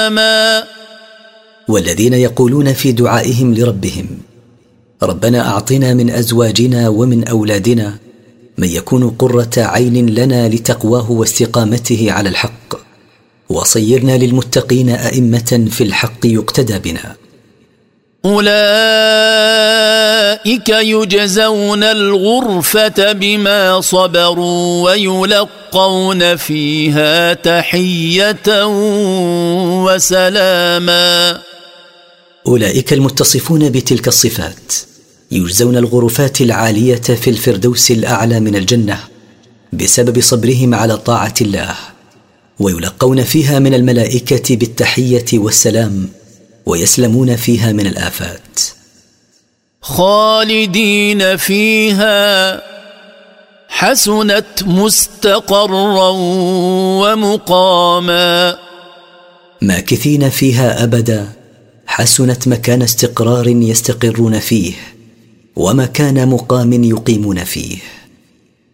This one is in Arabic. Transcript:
والذين يقولون في دعائهم لربهم: ربنا أعطنا من أزواجنا ومن أولادنا من يكون قرة عين لنا لتقواه واستقامته على الحق، وصيرنا للمتقين أئمة في الحق يقتدى بنا. أولئك يجزون الغرفة بما صبروا ويلقون فيها تحية وسلاما. أولئك المتصفون بتلك الصفات يجزون الغرفات العالية في الفردوس الأعلى من الجنة بسبب صبرهم على طاعة الله، ويلقون فيها من الملائكة بالتحية والسلام، ويسلمون فيها من الآفات. خالدين فيها حسنت مستقرا ومقاما. ماكثين فيها أبدا، حسنت مكان استقرار يستقرون فيه، ومكان مقام يقيمون فيه.